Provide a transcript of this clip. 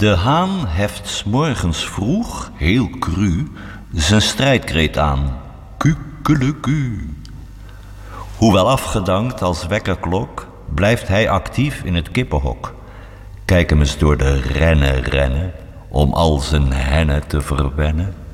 De haan heft 's morgens vroeg, heel cru, zijn strijdkreet aan. Kukeleku. Hoewel afgedankt als wekkerklok, blijft hij actief in het kippenhok. Kijk hem eens door de rennen, om al zijn hennen te verwennen.